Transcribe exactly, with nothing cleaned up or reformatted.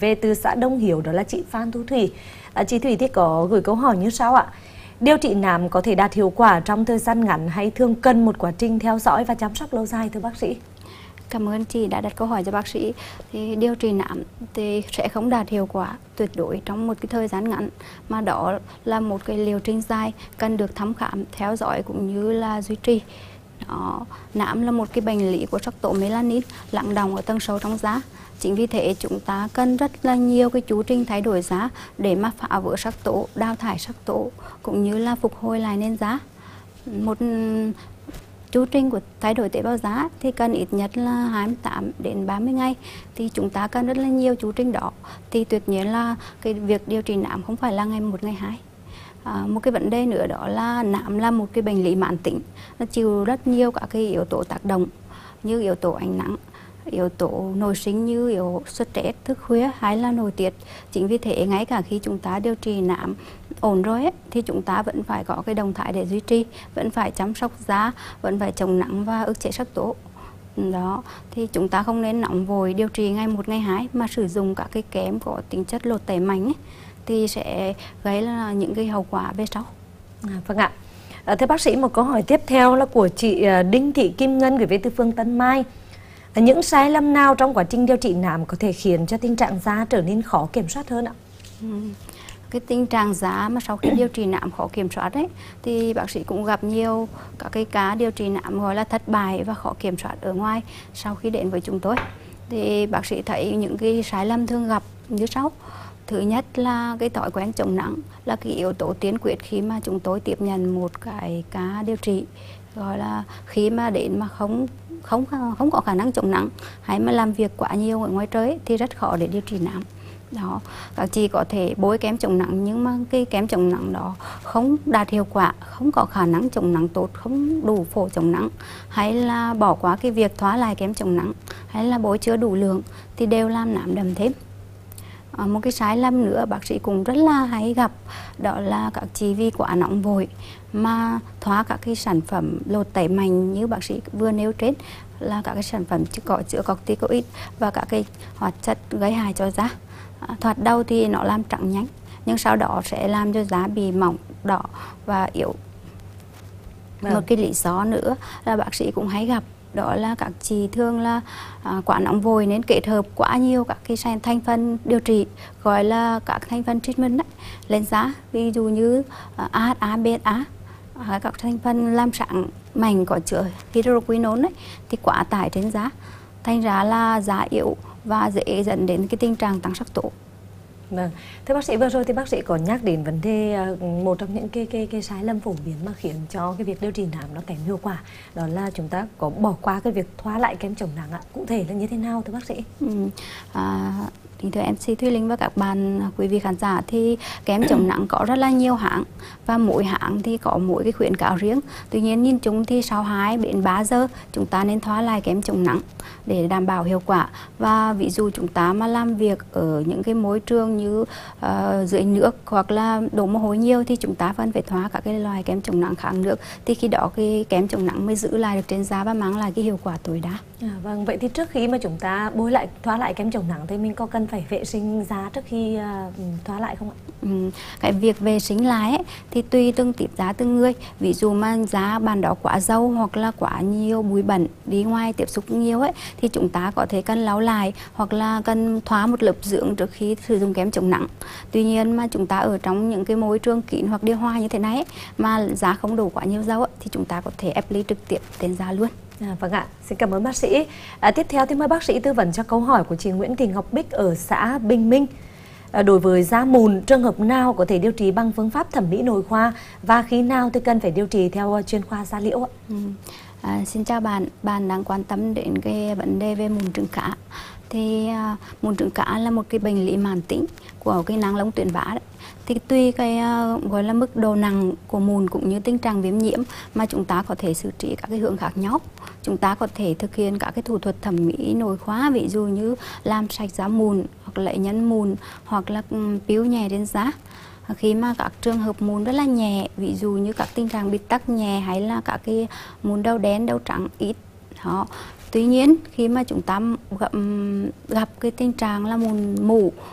về từ xã Đông Hiếu, đó là chị Phan Thu Thủy. À, chị Thủy thì có gửi câu hỏi như sau ạ. Điều trị nám có thể đạt hiệu quả trong thời gian ngắn hay thường cần một quá trình theo dõi và chăm sóc lâu dài thưa bác sĩ? Cảm ơn chị đã đặt câu hỏi cho bác sĩ. Thì điều trị nám thì sẽ không đạt hiệu quả tuyệt đối trong một cái thời gian ngắn, mà đó là một cái liệu trình dài cần được thăm khám, theo dõi cũng như là duy trì. Đó, nám là một cái bệnh lý của sắc tố melanin lắng đọng ở tầng sâu trong da. Chính vì thế chúng ta cần rất là nhiều cái chu trình thay đổi da để mà phá vỡ sắc tố, đào thải sắc tố cũng như là phục hồi lại nên da. Một chu trình của thay đổi tế bào da thì cần ít nhất là hai mươi tám đến ba mươi ngày, thì chúng ta cần rất là nhiều chu trình đó. Thì tuyệt nhiên là cái việc điều trị nám không phải là ngày một ngày hai. À, một cái vấn đề nữa đó là nám là một cái bệnh lý mãn tính, nó chịu rất nhiều các cái yếu tố tác động như yếu tố ánh nắng, yếu tố nội sinh như yếu stress, thức khuya hay là nội tiết. Chính vì thế ngay cả khi chúng ta điều trị nám ổn rồi ấy, thì chúng ta vẫn phải có cái động thái để duy trì, vẫn phải chăm sóc da, vẫn phải chống nắng và ức chế sắc tố. Đó, thì chúng ta không nên nóng vội điều trị ngày một ngày hai, mà sử dụng các cái kém có tính chất lột tẩy mạnh ấy, thì sẽ gây là những cái hậu quả về sau. À, vâng ạ. À, thưa bác sĩ, một câu hỏi tiếp theo là của chị Đinh Thị Kim Ngân gửi về từ phường Tân Mai. À, những sai lầm nào trong quá trình điều trị nám có thể khiến cho tình trạng da trở nên khó kiểm soát hơn ạ? Ừ. Cái tình trạng da mà sau khi điều trị nám khó kiểm soát ấy, thì bác sĩ cũng gặp nhiều các cái ca điều trị nám gọi là thất bại và khó kiểm soát ở ngoài sau khi đến với chúng tôi. Thì bác sĩ thấy những cái sai lầm thường gặp như sau. Thứ nhất là cái thói quen chống nắng là cái yếu tố tiên quyết khi mà chúng tôi tiếp nhận một cái ca điều trị, gọi là khi mà đến mà không không không có khả năng chống nắng hay mà làm việc quá nhiều ở ngoài trời thì rất khó để điều trị nám. Đó, các chị có thể bôi kem chống nắng nhưng mà cái kem chống nắng đó không đạt hiệu quả, không có khả năng chống nắng tốt, không đủ phổ chống nắng, hay là bỏ qua cái việc thoa lại kem chống nắng, hay là bôi chưa đủ lượng thì đều làm nám đậm thêm. À, một cái sai lầm nữa bác sĩ cũng rất là hay gặp, đó là các chị vì quá nóng vội mà thoa các cái sản phẩm lột tẩy mạnh như bác sĩ vừa nêu trên, là các cái sản phẩm có chứa corticoid và các cái hoạt chất gây hại cho da. À, thoạt đầu thì nó làm trắng nhanh, nhưng sau đó sẽ làm cho da bị mỏng, đỏ và yếu. Vâng. Một cái lý do nữa là bác sĩ cũng hay gặp, đó là các chị thường là à, quá nóng vội nên kết hợp quá nhiều các cái thành phần điều trị, gọi là các thành phần treatment đấy, lên da, ví dụ như a hát a, bê ét a, các thành phần làm sáng mảnh có chứa hydroquinone đấy, thì quá tải trên da, thành ra là da yếu và dễ dẫn đến cái tình trạng tăng sắc tố. Vâng. Thưa bác sĩ, vừa rồi thì bác sĩ có nhắc đến vấn đề một trong những cái cái cái sai lầm phổ biến mà khiến cho cái việc điều trị nám nó kém hiệu quả, đó là chúng ta có bỏ qua cái việc thoa lại kem chống nắng ạ. Cụ thể là như thế nào thưa bác sĩ? Ừ. À, thưa em xê Thùy Linh và các bạn quý vị khán giả, thì kem chống nắng có rất là nhiều hãng và mỗi hãng thì có mỗi cái khuyến cáo riêng. Tuy nhiên nhìn chung thì sau hai đến ba giờ chúng ta nên thoa lại kem chống nắng để đảm bảo hiệu quả. Và ví dụ chúng ta mà làm việc ở những cái môi trường như uh, dưới nước hoặc là đổ mồ hôi nhiều thì chúng ta vẫn phải thoa các cái loại kem chống nắng kháng nước, thì khi đó cái kem chống nắng mới giữ lại được trên da và mang lại cái hiệu quả tối đa. À, vâng, vậy thì trước khi mà chúng ta bôi lại thoa lại kem chống nắng thì mình có cần phải vệ sinh da trước khi uh, thoa lại không ạ? Ừ, cái việc vệ sinh lại ấy, thì tùy từng tiếp da từng người. Ví dụ mà da bạn đó quá dâu hoặc là quá nhiều bụi bẩn, đi ngoài tiếp xúc nhiều ấy, thì chúng ta có thể cần lau lại hoặc là cần thoa một lớp dưỡng trước khi sử dụng kem chống nắng. Tuy nhiên mà chúng ta ở trong những cái môi trường kín hoặc điều hòa như thế này ấy, mà da không đổ quá nhiều dâu ấy, thì chúng ta có thể apply trực tiếp trên da luôn. À, vâng ạ, xin cảm ơn bác sĩ. À, tiếp theo thì mời bác sĩ tư vấn cho câu hỏi của chị Nguyễn Thị Ngọc Bích ở xã Bình Minh. À, đối với da mụn, trường hợp nào có thể điều trị bằng phương pháp thẩm mỹ nội khoa và khi nào thì cần phải điều trị theo chuyên khoa da liễu ạ? Ừ. À, xin chào bạn, bạn đang quan tâm đến cái vấn đề về mụn trứng cá. Thì uh, mụn trứng cá là một cái bệnh lý mãn tính của cái nang lông tuyến bã đấy. Thì tùy cái uh, gọi là mức độ nặng của mụn cũng như tình trạng viêm nhiễm mà chúng ta có thể xử trí các cái hướng khác nhau. Chúng ta có thể thực hiện các cái thủ thuật thẩm mỹ nội khoa, ví dụ như làm sạch da mụn hoặc lấy nhân mụn hoặc là um, peel nhẹ trên da. Khi mà các trường hợp mụn rất là nhẹ, ví dụ như các tình trạng bít tắc nhẹ hay là các cái mụn đầu đen, đầu trắng ít. Đó. Tuy nhiên khi mà chúng ta gặp, gặp cái tình trạng là mụn mủ